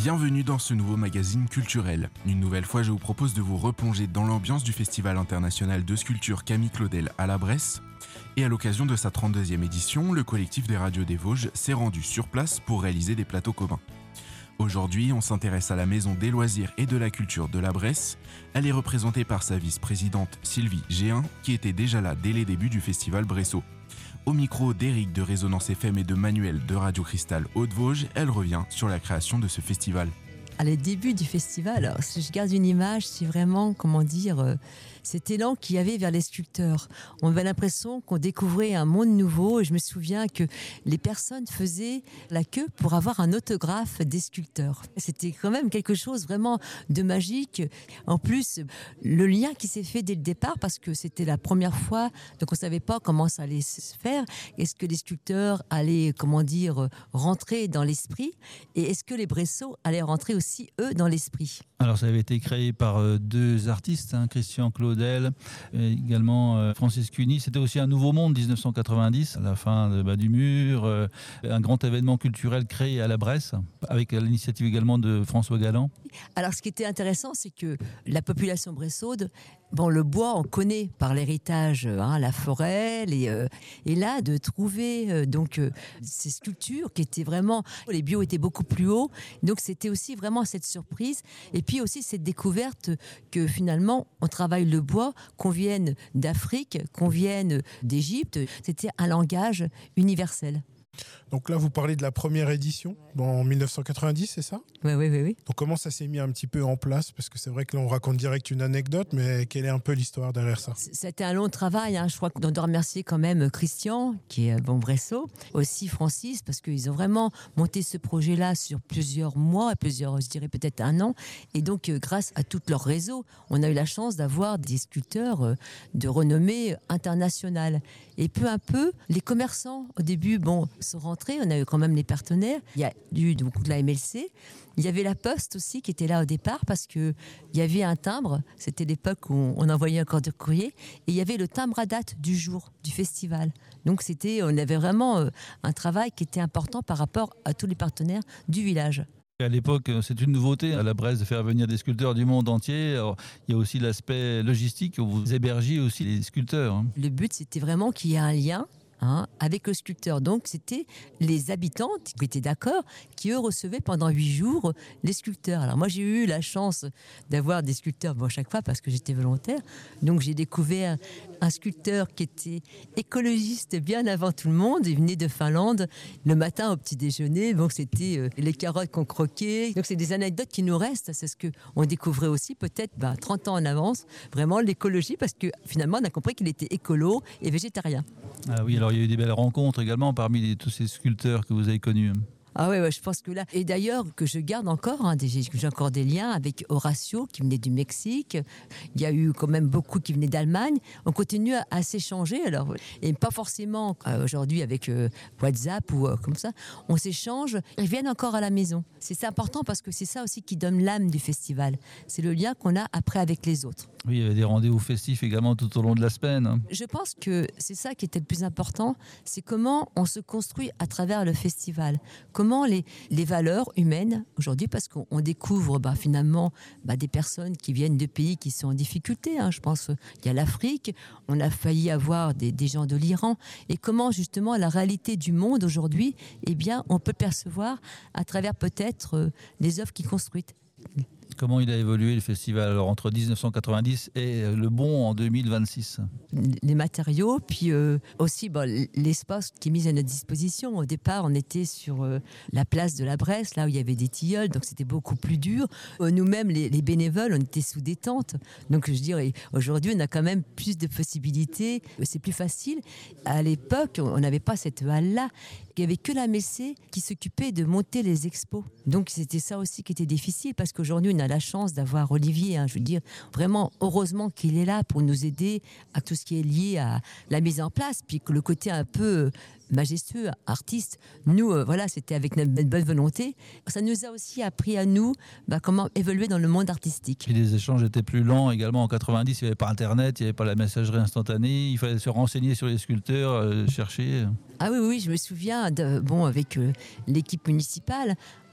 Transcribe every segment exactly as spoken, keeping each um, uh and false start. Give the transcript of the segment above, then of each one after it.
Bienvenue dans ce nouveau magazine culturel. Une nouvelle fois, je vous propose de vous replonger dans l'ambiance du Festival international de sculpture Camille Claudel à la Bresse. Et à l'occasion de sa trente-deuxième édition, le collectif des radios des Vosges s'est rendu sur place pour réaliser des plateaux communs. Aujourd'hui, on s'intéresse à la Maison des loisirs et de la culture de la Bresse. Elle est représentée par sa vice-présidente Sylvie Géhin, qui était déjà là dès les débuts du festival Bresso. Au micro d'Éric de Résonance F M et de Manuel de Radio Cristal Haute-Vosges, elle revient sur la création de ce festival. À les débuts du festival, alors, si je garde une image, c'est vraiment, comment dire, euh, cet élan qu'il y avait vers les sculpteurs. On avait l'impression qu'on découvrait un monde nouveau et je me souviens que les personnes faisaient la queue pour avoir un autographe des sculpteurs. C'était quand même quelque chose vraiment de magique. En plus, le lien qui s'est fait dès le départ, parce que c'était la première fois, donc on ne savait pas comment ça allait se faire. Est-ce que les sculpteurs allaient, comment dire, rentrer dans l'esprit et est-ce que les Bressos allaient rentrer aussi, eux, dans l'esprit? Alors ça avait été créé par euh, deux artistes, hein, Christian Claudel et également euh, Francis Cuny. C'était aussi un nouveau monde dix-neuf cent quatre-vingt-dix, à la fin de, bah, du mur, euh, un grand événement culturel créé à la Bresse, avec l'initiative également de François Galland. Alors ce qui était intéressant, c'est que la population bressaude, bon, le bois, on connaît par l'héritage, hein, la forêt, les, euh, et là, de trouver euh, donc euh, ces sculptures qui étaient vraiment, les bios étaient beaucoup plus hauts, donc c'était aussi vraiment cette surprise, et puis aussi cette découverte que finalement, on travaille le bois, qu'on vienne d'Afrique, qu'on vienne d'Égypte, c'était un langage universel. Donc là, vous parlez de la première édition, bon, en dix-neuf cent quatre-vingt-dix, c'est ça ? Oui, oui, oui, oui. Donc comment ça s'est mis un petit peu en place ? Parce que c'est vrai que là, on raconte direct une anecdote, mais quelle est un peu l'histoire derrière ça ? C'était un long travail, hein. Je crois qu'on doit remercier quand même Christian, qui est bon Bresso, aussi Francis, parce qu'ils ont vraiment monté ce projet-là sur plusieurs mois, plusieurs, je dirais peut-être un an. Et donc, euh, grâce à tout leur réseau, on a eu la chance d'avoir des sculpteurs euh, de renommée internationale. Et peu à peu, les commerçants, au début, bon, sont rentrés, on a eu quand même les partenaires, il y a eu beaucoup de la M L C, il y avait la Poste aussi qui était là au départ parce qu'il y avait un timbre, c'était l'époque où on envoyait encore du courrier, et il y avait le timbre à date du jour du festival. Donc c'était, on avait vraiment un travail qui était important par rapport à tous les partenaires du village. À l'époque, c'est une nouveauté à la Bresse de faire venir des sculpteurs du monde entier. Alors, il y a aussi l'aspect logistique où vous hébergiez aussi les sculpteurs. Hein. Le but, c'était vraiment qu'il y ait un lien Hein, avec le sculpteur. Donc, c'était les habitants qui étaient d'accord, qui eux recevaient pendant huit jours les sculpteurs. Alors, moi, j'ai eu la chance d'avoir des sculpteurs, bon, à chaque fois parce que j'étais volontaire. Donc, j'ai découvert un sculpteur qui était écologiste bien avant tout le monde. Il venait de Finlande le matin au petit déjeuner. Donc, c'était euh, les carottes qu'on croquait. Donc, c'est des anecdotes qui nous restent. C'est ce qu'on découvrait aussi, peut-être bah, trente ans en avance, vraiment l'écologie, parce que finalement, on a compris qu'il était écolo et végétarien. Ah oui, alors il y a eu des belles rencontres également parmi les, tous ces sculpteurs que vous avez connus. Ah ouais, ouais, je pense que là... Et d'ailleurs, que je garde encore, hein, j'ai, j'ai encore des liens avec Horacio, qui venait du Mexique. Il y a eu quand même beaucoup qui venaient d'Allemagne. On continue à, à s'échanger, alors, et pas forcément euh, aujourd'hui avec euh, WhatsApp ou euh, comme ça. On s'échange, ils viennent encore à la maison. C'est, c'est important parce que c'est ça aussi qui donne l'âme du festival. C'est le lien qu'on a après avec les autres. Oui, il y avait des rendez-vous festifs également tout au long de la semaine. Hein. Je pense que c'est ça qui était le plus important, c'est comment on se construit à travers le festival. Comment les, les valeurs humaines, aujourd'hui, parce qu'on on découvre bah, finalement bah, des personnes qui viennent de pays qui sont en difficulté. Hein. Je pense qu'il y a l'Afrique, on a failli avoir des, des gens de l'Iran. Et comment justement la réalité du monde aujourd'hui, eh bien, on peut percevoir à travers peut-être euh, les œuvres qu'ils construisent. Comment il a évolué le festival alors, entre dix-neuf cent quatre-vingt-dix et le bon en deux mille vingt-six? Les matériaux, puis euh, aussi bon, l'espace qui est mis à notre disposition. Au départ, on était sur euh, la place de la Bresse, là où il y avait des tilleuls, donc c'était beaucoup plus dur. Euh, nous-mêmes, les, les bénévoles, on était sous des tentes. Donc je dirais, aujourd'hui, on a quand même plus de possibilités, c'est plus facile. À l'époque, on n'avait pas cette halle-là. Il n'y avait que la Messée qui s'occupait de monter les expos. Donc c'était ça aussi qui était difficile, parce qu'aujourd'hui, on a la chance d'avoir Olivier, hein, je veux dire, vraiment, heureusement qu'il est là pour nous aider à tout ce qui est lié à la mise en place, puis que le côté un peu majestueux, artiste, nous, euh, voilà, c'était avec notre bonne volonté. Ça nous a aussi appris à nous bah, comment évoluer dans le monde artistique. Et les échanges étaient plus lents également. En quatre-vingt-dix, il n'y avait pas Internet, il n'y avait pas la messagerie instantanée, il fallait se renseigner sur les sculpteurs, euh, chercher. Ah oui, oui, je me souviens, de, bon, avec euh, l'équipe municipale,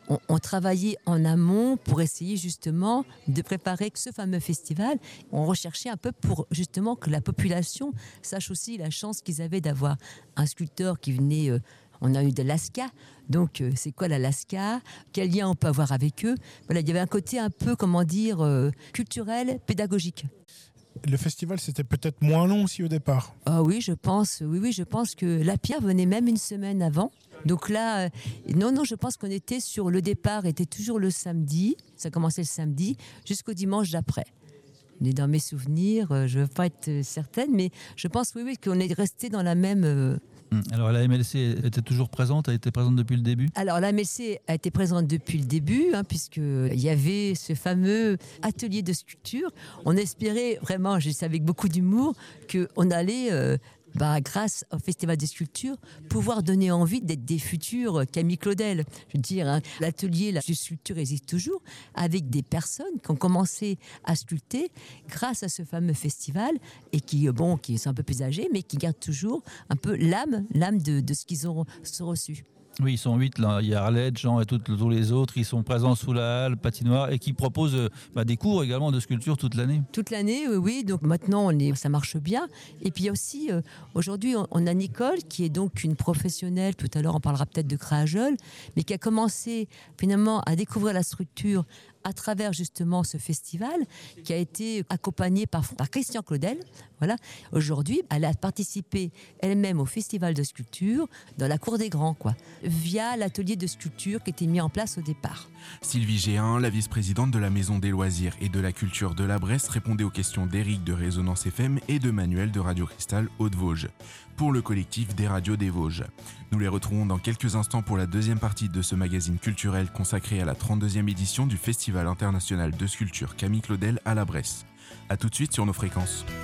on, on travaillait en amont pour essayer justement de préparer ce fameux festival. On recherchait un peu pour justement que la population sache aussi la chance qu'ils avaient d'avoir un sculpteur qui venait... Euh, on a eu de l'Alaska, donc euh, c'est quoi l'Alaska? Quel lien on peut avoir avec eux? Voilà, il y avait un côté un peu, comment dire, euh, culturel, pédagogique. Le festival, c'était peut-être moins long aussi au départ. Ah oui, je pense, oui, oui, je pense que la pierre venait même une semaine avant. Donc là, euh, non, non, je pense qu'on était sur le départ, était toujours le samedi. Ça commençait le samedi jusqu'au dimanche d'après. Mais dans mes souvenirs, euh, je ne veux pas être certaine, mais je pense, oui, oui, qu'on est resté dans la même. Euh, Alors la M L C était toujours présente, elle était présente depuis le début? Alors la M L C a été présente depuis le début, hein, puisqu'il y avait ce fameux atelier de sculpture. On espérait vraiment, je sais avec beaucoup d'humour, qu'on allait... Euh, Bah, grâce au Festival des sculptures, pouvoir donner envie d'être des futurs Camille Claudel. Je veux dire, hein, l'atelier de sculpture existe toujours, avec des personnes qui ont commencé à sculpter grâce à ce fameux festival, et qui, bon, qui sont un peu plus âgés, mais qui gardent toujours un peu l'âme, l'âme de, de ce qu'ils ont reçu. Oui, ils sont huit là. Il y a Arlette, Jean et tout, tous les autres. Ils sont présents sous la halle, patinoire, et qui proposent euh, bah, des cours également de sculpture toute l'année. Toute l'année, oui, oui. Donc maintenant, on est, ça marche bien. Et puis il y a aussi, euh, aujourd'hui, on, on a Nicole, qui est donc une professionnelle. Tout à l'heure, on parlera peut-être de Créageul, mais qui a commencé finalement à découvrir la structure à travers justement ce festival, qui a été accompagné par, par Christian Claudel. Voilà. Aujourd'hui, elle a participé elle-même au festival de sculpture dans la cour des grands, quoi, via l'atelier de sculpture qui était mis en place au départ. Sylvie Géhin, la vice-présidente de la Maison des Loisirs et de la Culture de la Bresse, répondait aux questions d'Éric de Résonance F M et de Manuel de Radio Cristal Haute-Vosges, pour le collectif des radios des Vosges. Nous les retrouvons dans quelques instants pour la deuxième partie de ce magazine culturel consacré à la trente-deuxième édition du Festival international de sculpture Camille Claudel à la Bresse. A tout de suite sur nos fréquences.